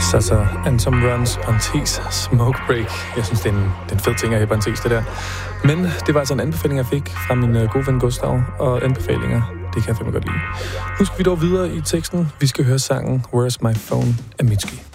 Sasa and Some Runs, parentes, Smoke Break. Jeg synes, det er en fed ting at have parentes, det der. Men det var altså en anbefaling, jeg fik fra min gode ven Gustav, og anbefalinger, det kan jeg fandme godt lide. Nu skal vi dog videre i teksten. Vi skal høre sangen Where's My Phone af Mitski.